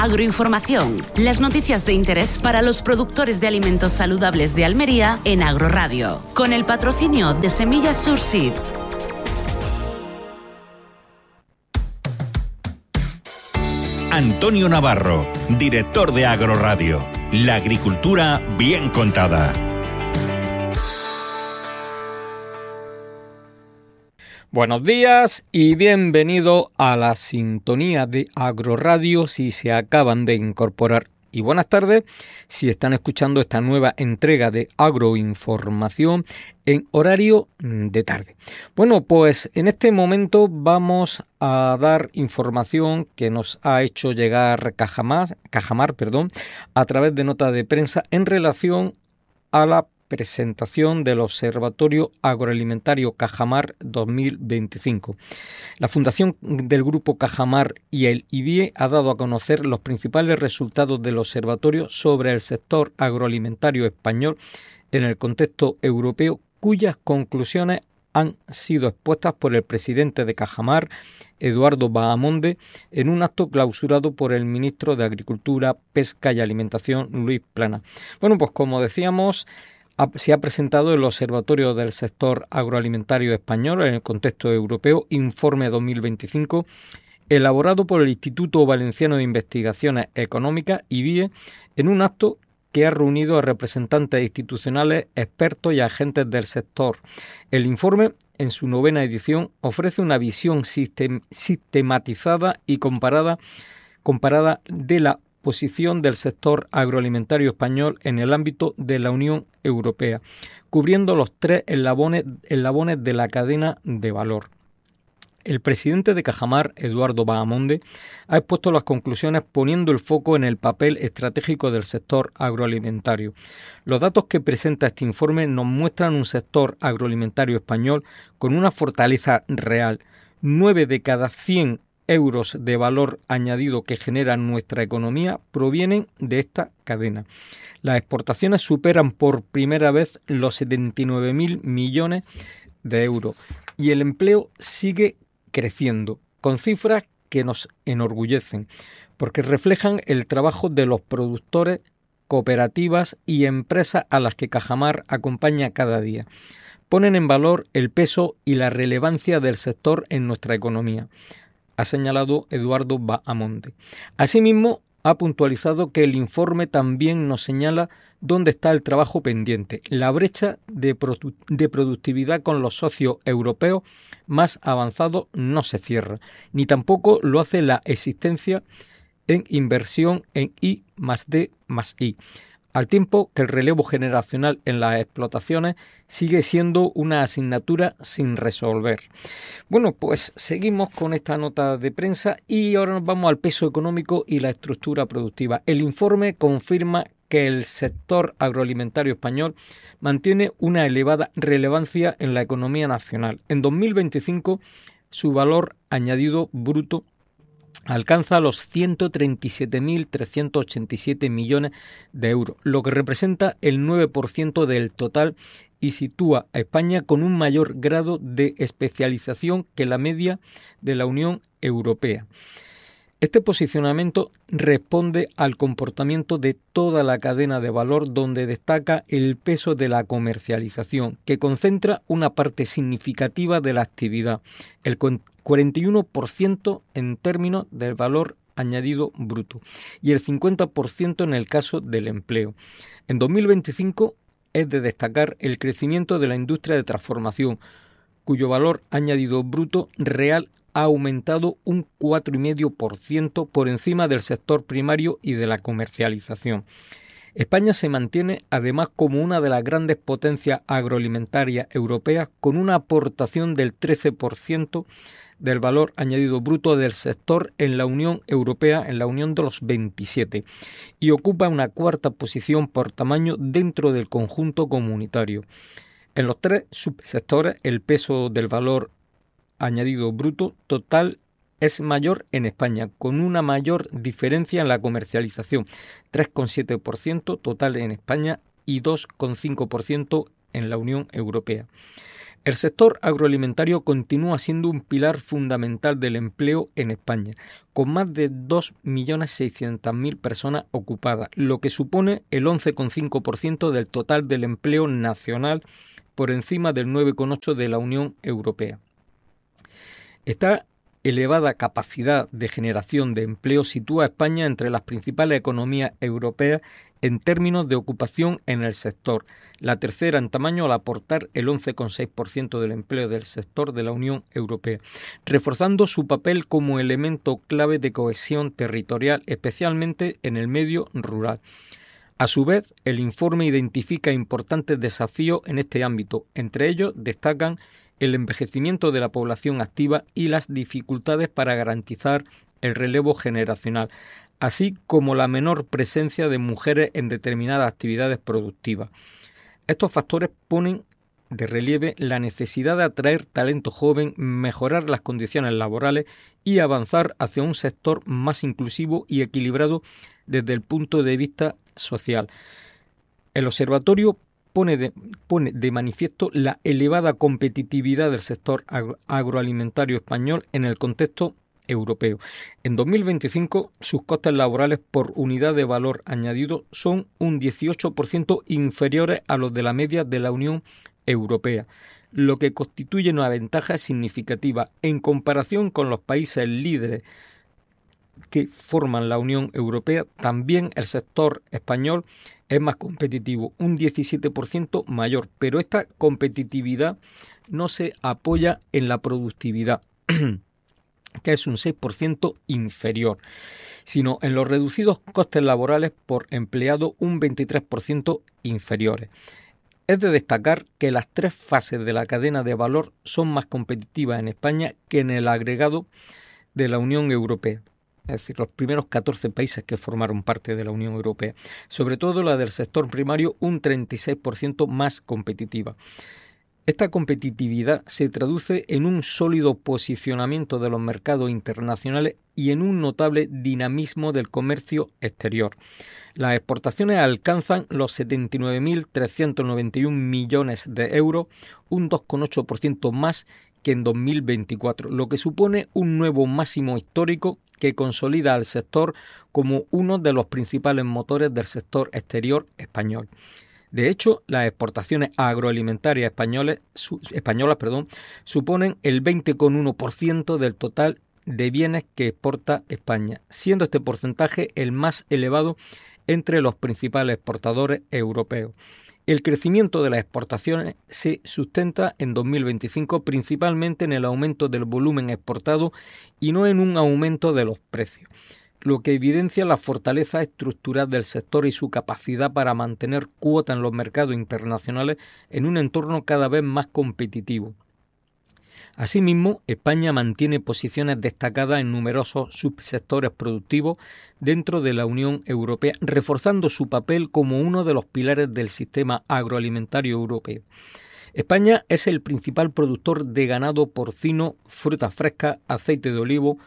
Agroinformación, las noticias de interés para los productores de alimentos saludables de Almería en Agroradio, con el patrocinio de Semillas Surseed. Antonio Navarro, director de Agroradio. La agricultura bien contada. Buenos días y bienvenido a la sintonía de Agroradio si se acaban de incorporar. Y buenas tardes si están escuchando esta nueva entrega de Agroinformación en horario de tarde. Bueno, pues en este momento vamos a dar información que nos ha hecho llegar Cajamar, a través de nota de prensa en relación a la presentación del Observatorio Agroalimentario Cajamar 2025. La Fundación del Grupo Cajamar y el IBIE ha dado a conocer los principales resultados del observatorio sobre el sector agroalimentario español en el contexto europeo, cuyas conclusiones han sido expuestas por el presidente de Cajamar, Eduardo Bahamonde, en un acto clausurado por el ministro de Agricultura, Pesca y Alimentación, Luis Plana. Bueno, pues como decíamos, se ha presentado el Observatorio del Sector Agroalimentario Español en el contexto europeo, Informe 2025, elaborado por el Instituto Valenciano de Investigaciones Económicas, IBIE, en un acto que ha reunido a representantes institucionales, expertos y agentes del sector. El informe, en su 9ª edición, ofrece una visión sistematizada y comparada de la posición del sector agroalimentario español en el ámbito de la Unión Europea, cubriendo los 3 eslabones de la cadena de valor. El presidente de Cajamar, Eduardo Bahamonde, ha expuesto las conclusiones poniendo el foco en el papel estratégico del sector agroalimentario. Los datos que presenta este informe nos muestran un sector agroalimentario español con una fortaleza real. 9 de cada 100 euros de valor añadido que genera nuestra economía provienen de esta cadena. Las exportaciones superan por primera vez los 79.000 millones de euros y el empleo sigue creciendo, con cifras que nos enorgullecen, porque reflejan el trabajo de los productores, cooperativas y empresas a las que Cajamar acompaña cada día. Ponen en valor el peso y la relevancia del sector en nuestra economía, ha señalado Eduardo Bahamonde. Asimismo, ha puntualizado que el informe también nos señala dónde está el trabajo pendiente. La brecha de productividad con los socios europeos más avanzados no se cierra, ni tampoco lo hace la existencia en inversión en I+D+I, al tiempo que el relevo generacional en las explotaciones sigue siendo una asignatura sin resolver. Bueno, pues seguimos con esta nota de prensa y ahora nos vamos al peso económico y la estructura productiva. El informe confirma que el sector agroalimentario español mantiene una elevada relevancia en la economía nacional. En 2025, su valor añadido bruto alcanza los 137.387 millones de euros, lo que representa el 9% del total y sitúa a España con un mayor grado de especialización que la media de la Unión Europea. Este posicionamiento responde al comportamiento de toda la cadena de valor, donde destaca el peso de la comercialización, que concentra una parte significativa de la actividad, el 41% en términos del valor añadido bruto y el 50% en el caso del empleo. En 2025 es de destacar el crecimiento de la industria de transformación, cuyo valor añadido bruto real ha aumentado un 4,5% por encima del sector primario y de la comercialización. España se mantiene además como una de las grandes potencias agroalimentarias europeas con una aportación del 13% del valor añadido bruto del sector en la Unión Europea, en la Unión de los 27, y ocupa una 4ª posición por tamaño dentro del conjunto comunitario. En los 3 subsectores, el peso del valor añadido bruto total es mayor en España, con una mayor diferencia en la comercialización, 3,7% total en España y 2,5% en la Unión Europea. El sector agroalimentario continúa siendo un pilar fundamental del empleo en España, con más de 2.600.000 personas ocupadas, lo que supone el 11,5% del total del empleo nacional, por encima del 9,8% de la Unión Europea. Esta elevada capacidad de generación de empleo sitúa a España entre las principales economías europeas en términos de ocupación en el sector, la tercera en tamaño al aportar el 11,6% del empleo del sector de la Unión Europea, reforzando su papel como elemento clave de cohesión territorial, especialmente en el medio rural. A su vez, el informe identifica importantes desafíos en este ámbito. Entre ellos destacan el envejecimiento de la población activa y las dificultades para garantizar el relevo generacional, así como la menor presencia de mujeres en determinadas actividades productivas. Estos factores ponen de relieve la necesidad de atraer talento joven, mejorar las condiciones laborales y avanzar hacia un sector más inclusivo y equilibrado desde el punto de vista social. El observatorio pone de manifiesto la elevada competitividad del sector agroalimentario español en el contexto europeo. En 2025, sus costes laborales por unidad de valor añadido son un 18% inferiores a los de la media de la Unión Europea, lo que constituye una ventaja significativa en comparación con los países líderes que forman la Unión Europea. También el sector español es más competitivo, un 17% mayor, pero esta competitividad no se apoya en la productividad, que es un 6% inferior, sino en los reducidos costes laborales por empleado, un 23% inferiores. Es de destacar que las tres fases de la cadena de valor son más competitivas en España que en el agregado de la Unión Europea, es decir, los primeros 14 países que formaron parte de la Unión Europea, sobre todo la del sector primario, un 36% más competitiva. Esta competitividad se traduce en un sólido posicionamiento de los mercados internacionales y en un notable dinamismo del comercio exterior. Las exportaciones alcanzan los 79.391 millones de euros, un 2,8% más que en 2024, lo que supone un nuevo máximo histórico que consolida al sector como uno de los principales motores del sector exterior español. De hecho, las exportaciones agroalimentarias españolas suponen el 20,1% del total de bienes que exporta España, siendo este porcentaje el más elevado entre los principales exportadores europeos. El crecimiento de las exportaciones se sustenta en 2025 principalmente en el aumento del volumen exportado y no en un aumento de los precios, lo que evidencia la fortaleza estructural del sector y su capacidad para mantener cuota en los mercados internacionales en un entorno cada vez más competitivo. Asimismo, España mantiene posiciones destacadas en numerosos subsectores productivos dentro de la Unión Europea, reforzando su papel como uno de los pilares del sistema agroalimentario europeo. España es el principal productor de ganado porcino, frutas frescas, aceite de oliva,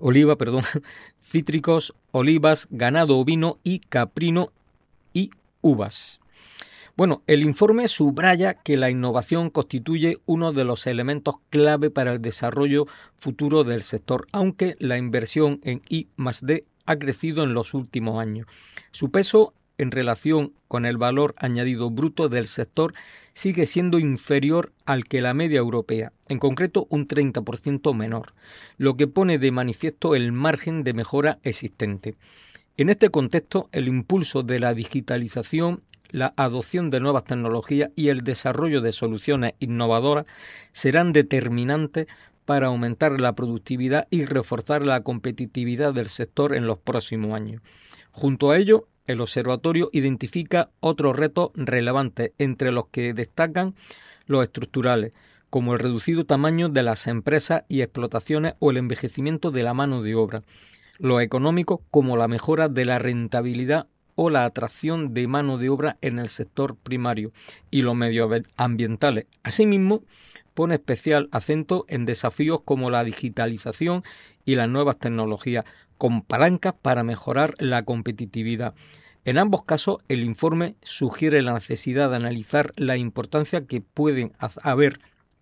cítricos, olivas, ganado ovino y caprino y uvas. Bueno, el informe subraya que la innovación constituye uno de los elementos clave para el desarrollo futuro del sector, aunque la inversión en I+D ha crecido en los últimos años. Su peso en relación con el valor añadido bruto del sector sigue siendo inferior al que la media europea, en concreto un 30% menor, lo que pone de manifiesto el margen de mejora existente. En este contexto, el impulso de la digitalización, la adopción de nuevas tecnologías y el desarrollo de soluciones innovadoras serán determinantes para aumentar la productividad y reforzar la competitividad del sector en los próximos años. Junto a ello, el observatorio identifica otros retos relevantes, entre los que destacan los estructurales, como el reducido tamaño de las empresas y explotaciones o el envejecimiento de la mano de obra, los económicos, como la mejora de la rentabilidad o la atracción de mano de obra en el sector primario, y los medioambientales. Asimismo, pone especial acento en desafíos como la digitalización y las nuevas tecnologías, con palancas para mejorar la competitividad. En ambos casos, el informe sugiere la necesidad de analizar la importancia que pueden haber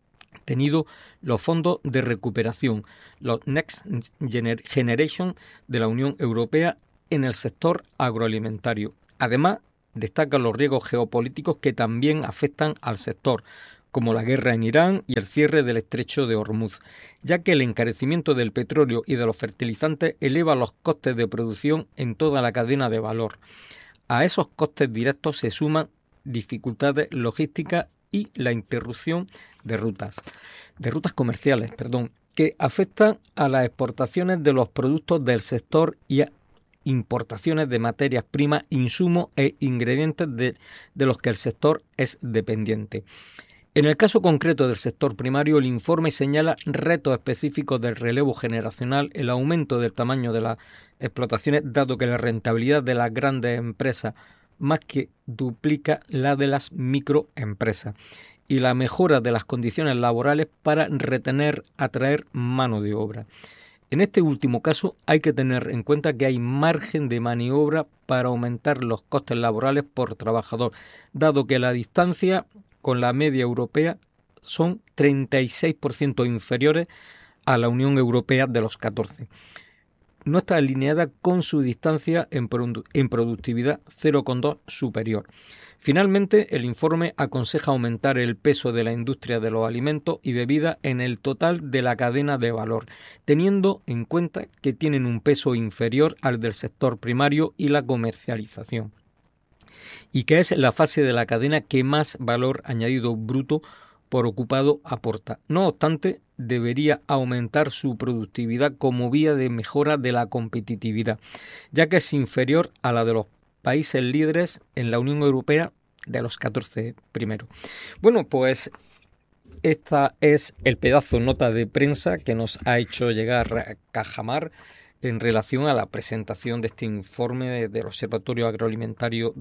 obtenido los fondos de recuperación, los Next Generation de la Unión Europea en el sector agroalimentario. Además, destaca los riesgos geopolíticos que también afectan al sector, como la guerra en Irán y el cierre del estrecho de Hormuz, ya que el encarecimiento del petróleo y de los fertilizantes eleva los costes de producción en toda la cadena de valor. A esos costes directos se suman dificultades logísticas y la interrupción de rutas comerciales, que afectan a las exportaciones de los productos del sector y a importaciones de materias primas, insumos e ingredientes de los que el sector es dependiente. En el caso concreto del sector primario, el informe señala retos específicos del relevo generacional, el aumento del tamaño de las explotaciones, dado que la rentabilidad de las grandes empresas más que duplica la de las microempresas, y la mejora de las condiciones laborales para atraer mano de obra. En este último caso hay que tener en cuenta que hay margen de maniobra para aumentar los costes laborales por trabajador, dado que la distancia con la media europea son 36% inferiores a la Unión Europea de los 14. No está alineada con su distancia en productividad 0,2 superior. Finalmente, el informe aconseja aumentar el peso de la industria de los alimentos y bebidas en el total de la cadena de valor, teniendo en cuenta que tienen un peso inferior al del sector primario y la comercialización, y que es la fase de la cadena que más valor añadido bruto por ocupado aporta. No obstante, debería aumentar su productividad como vía de mejora de la competitividad, ya que es inferior a la de los países líderes en la Unión Europea de los 14 primeros. Bueno, pues esta es el pedazo nota de prensa que nos ha hecho llegar Cajamar en relación a la presentación de este informe del Observatorio Agroalimentario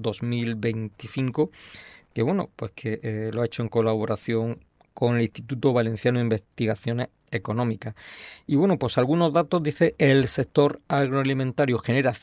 2025, que lo ha hecho en colaboración con el Instituto Valenciano de Investigaciones Económicas. Y pues algunos datos, dice: el sector agroalimentario genera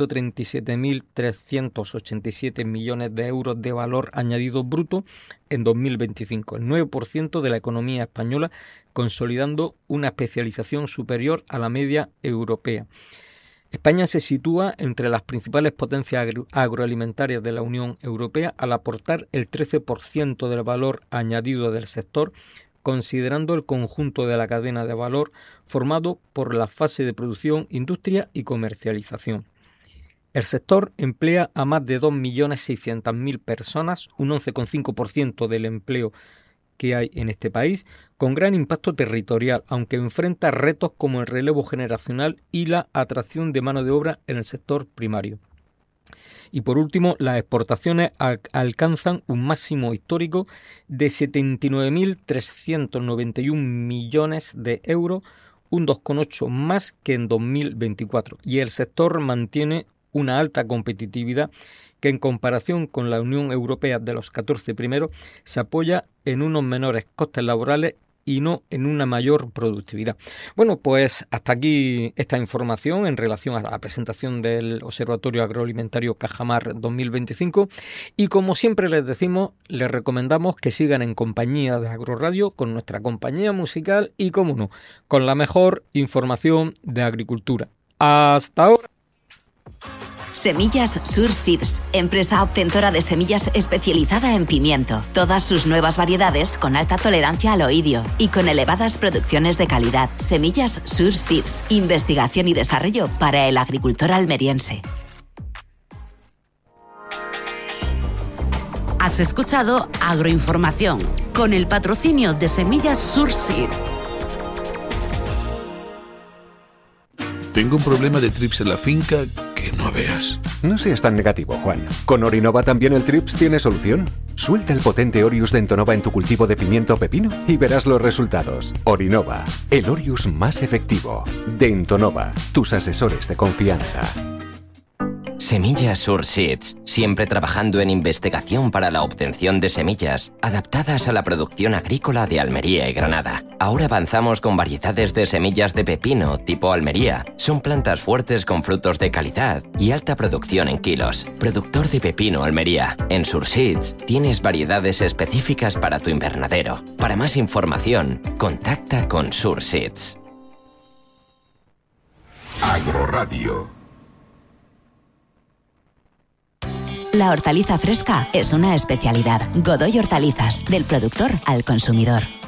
137.387 millones de euros de valor añadido bruto en 2025, el 9% de la economía española, consolidando una especialización superior a la media europea. España se sitúa entre las principales potencias agroalimentarias de la Unión Europea al aportar el 13% del valor añadido del sector, considerando el conjunto de la cadena de valor formado por la fase de producción, industria y comercialización. El sector emplea a más de 2.600.000 personas, un 11,5% del empleo que hay en este país, con gran impacto territorial, aunque enfrenta retos como el relevo generacional y la atracción de mano de obra en el sector primario. Y por último, las exportaciones alcanzan un máximo histórico de 79.391 millones de euros, un 2,8% más que en 2024, y el sector mantiene una alta competitividad que en comparación con la Unión Europea de los 14 primeros se apoya en unos menores costes laborales y no en una mayor productividad. Bueno, pues hasta aquí esta información en relación a la presentación del Observatorio Agroalimentario Cajamar 2025, y como siempre les decimos, les recomendamos que sigan en compañía de Agroradio con nuestra compañía musical y, como no, con la mejor información de agricultura. ¡Hasta ahora! Semillas Sur Seeds, empresa obtentora de semillas especializada en pimiento. Todas sus nuevas variedades con alta tolerancia al oidio y con elevadas producciones de calidad. Semillas Sur Seeds, investigación y desarrollo para el agricultor almeriense. Has escuchado Agroinformación con el patrocinio de Semillas Sur Seed. Tengo un problema de trips en la finca que no veas. No seas tan negativo, Juan. ¿Con Orinova también el trips tiene solución? Suelta el potente Orius de Entonova en tu cultivo de pimiento o pepino y verás los resultados. Orinova, el Orius más efectivo. De Entonova, tus asesores de confianza. Semillas Surseeds, siempre trabajando en investigación para la obtención de semillas adaptadas a la producción agrícola de Almería y Granada. Ahora avanzamos con variedades de semillas de pepino tipo Almería. Son plantas fuertes con frutos de calidad y alta producción en kilos. Productor de pepino Almería. En Surseeds tienes variedades específicas para tu invernadero. Para más información, contacta con Surseeds. Agroradio. La hortaliza fresca es una especialidad. Godoy Hortalizas, del productor al consumidor.